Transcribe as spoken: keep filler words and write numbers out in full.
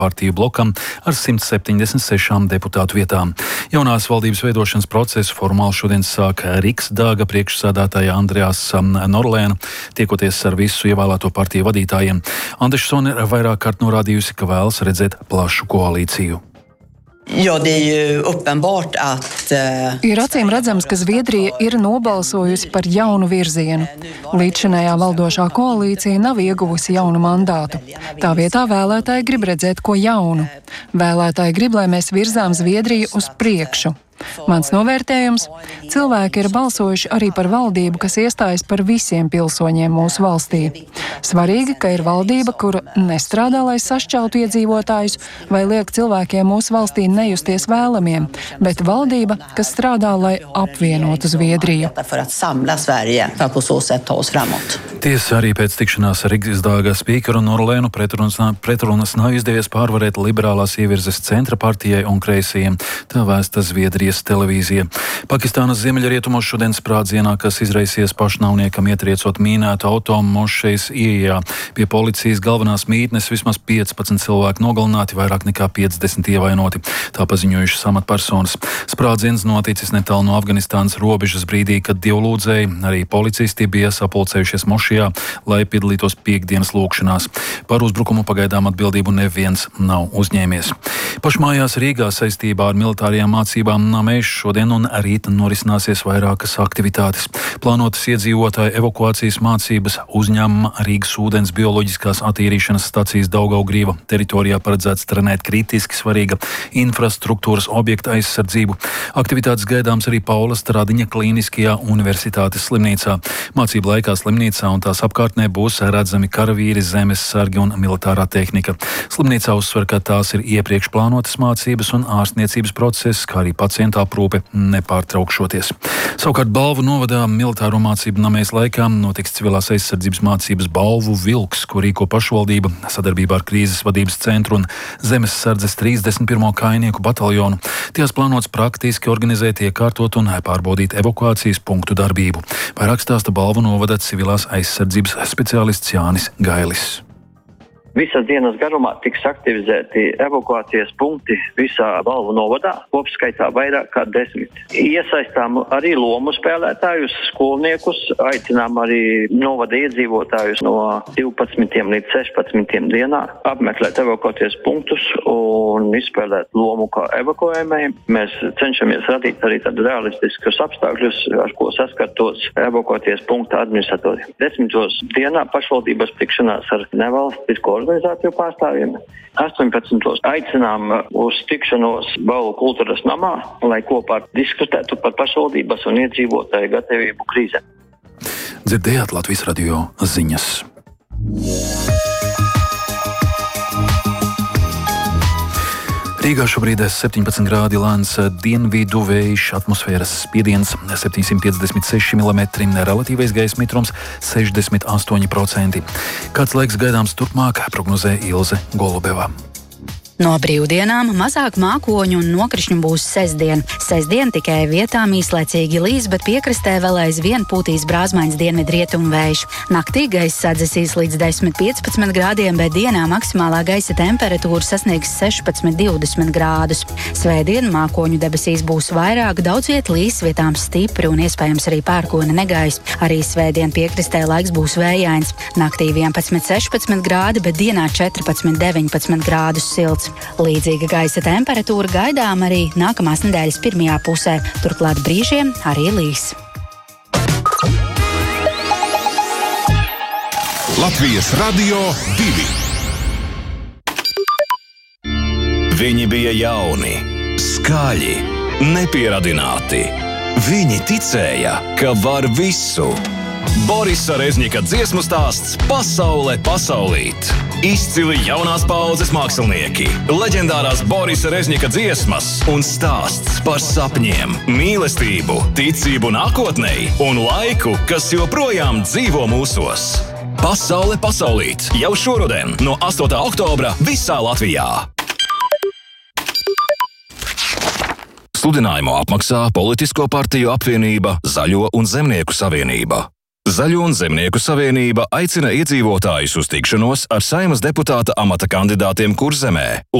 partiju blokam ar simt septiņdesmit sešām deputātu vietām. Jaunās valdības veidošanas procesu formāli šodien sāk Riksdaga priekšsēdētāja Andreasa Norlēna, tiekoties ar visu ievēlēto partiju vadītājiem. Andersone ir vairāk kārt norādījusi, ka vēlas redzēt plašu koalīciju. Ja, det är ju uppenbart att uh, Ir acīm redzams, ka Zviedrija ir nobalsojusi par jaunu virzienu. Līdzšinējā valdošā koalīcija nav ieguvusi jaunu mandātu. Tā vietā vēlētāji grib redzēt ko jaunu. Vēlētāji grib, lai mēs virzām Zviedriju uz priekšu. Mans novērtējums – cilvēki ir balsojuši arī par valdību, kas iestājas par visiem pilsoņiem mūsu valstī. Svarīgi, ka ir valdība, kura nestrādā, lai sašķeltu iedzīvotājus vai liek cilvēkiem mūsu valstī nejusties vēlamiem, bet valdība, kas strādā, lai apvienotu Zviedriju. Tiesa arī pēc tikšanās ar Riksdaga spīkeru Norlēnu pretrunas, pretrunas nav izdevies pārvarēt liberālās ievirzes centra partijai un kreisajiem. Tā vēsta Zviedrijas televīzija. Pakistānas ziemeļrietumos šodien sprādzienā, kas izraisies pašnāvniekam ietriecot mīnētu auto mošejas ieejā. Pie policijas galvenās mītnes vismaz piecpadsmit cilvēki nogalināti, vairāk nekā piecdesmit ievainoti. Tā paziņojušas amatpersonas. Sprādziens noticis netālu no Afganistānas robežas brīdī, kad dievlūdzēji, arī policisti bija sapulcējušies mošajā, lai piedalītos piekdienas lūkšanās. Par uzbrukumu pagaidām atbildību neviens nav uzņēmies. Pašmājās Rīgā saistībā ar militārajām mācībām Namēs šodien un rīt norisināsies vairākas aktivitātes. Plānotas iedzīvotāju evakuācijas mācības, uzņēmuma Rīgas ūdens bioloģiskās attīrīšanas stacijas Daugavgrīva teritorijā paredzēts trenēt kritiski svarīga infrastruktūras objekta aizsardzību. Aktivitātes gaidāms arī Paula Stradiņa klīniskajā universitātes slimnīcā. Mācību laikā slimnīcā un tās apkārtnē būs redzami karavīri, zemes sargi un militārā tehnika. Slimnīcā uzsver, ka tās ir iepriekš plānotas mācības un ārstniecības process, kā arī pacientu aprūpe nepārtraukšoties. Savukārt Balvu novadā militāro mācību Namēs laikā notiks civilās aizsardzības mācības Balvu Vilks, ko rīko pašvaldība sadarbībā ar krīzes vadības centru un zemes sardzes trīsdesmit pirmo kainieku bataljonu. Tajās plānots praktiski organizēt, iekārtot un pārbaudīt evakuācijas punktu darbību. Vairāk stāsta Balvu novada civilās aizsardzības speciālists Jānis Gailis. Visas dienas garumā tiks aktivizēti evakuācijas punkti visā Balvu novadā, kopskaitā vairāk kā desmit. Iesaistām arī lomu spēlētājus, skolniekus, aicinām arī novada iedzīvotājus no divpadsmitiem līdz sešpadsmitiem dienā apmeklēt evakuācijas punktus un izspēlēt lomu kā evakuējumiem. Mēs cenšamies radīt arī tādu realistiskus apstākļus, ar ko saskartos evakuācijas punkta administratori. Desmitos dienā pašvaldības tikšanās ar nevalstisko organizāciju pārstāvjiem. astoņpadsmitos aicinām uz tikšanos Balvu kultūras namā, lai kopā diskutētu par pašvaldības un iedzīvotāju gatavību krīzē. Dzirdējāt Latvijas radio ziņas. Rīgā šobrīd septiņpadsmit grādi lēns dienvidu vējš, atmosfēras spiediens septiņsimt piecdesmit seši milimetri, relatīvais gaisa mitrums sešdesmit astoņi procenti. Kāds laiks gaidāms turpmāk, prognozē Ilze Golubeva. No brīvdienām mazāk mākoņu un nokrišņu būs sestdien. Sestdien tikai vietām īslaicīgi līs, bet piekrastē vēl aizvien pūtīs brāzmains dienvidrietumu vējš. Naktī gaisa sadzesīs līdz desmit piecpadsmit grādiem, bet dienā maksimālā gaisa temperatūra sasniegs sešpadsmit divdesmit grādus. Svētdien mākoņu debesīs būs vairāk, daudz viet līs, vietām stipri un iespējams arī pērkona negaiss. Arī svētdien piekrastē laiks būs vējains. Naktī vienpadsmit sešpadsmit grādi, bet dienā četrpadsmit deviņpadsmit grādus silts. Līdzīga gaisa temperatūra gaidām arī nākamās nedēļas pirmajā pusē. Turklāt brīžiem arī līs. Latvijas radio divi. Viņi bija jauni, skaļi, nepieradināti. Viņi ticēja, ka var visu. Borisa Rezņika dziesmu stāsts Pasaule pasaulīt. Izcili jaunās paaudzes mākslinieki, leģendārās Borisa Rezņika dziesmas un stāsts par sapņiem, mīlestību, ticību nākotnei un laiku, kas joprojām dzīvo mūsos. Pasaule pasaulīt jau šoruden no astotā oktobra visā Latvijā. Sludinājumu apmaksā Politisko partiju apvienība, Zaļo un Zemnieku savienība. Zaļo un Zemnieku savienība aicina iedzīvotājus uz tikšanos ar Saeimas deputāta amata kandidātiem Kurzemē.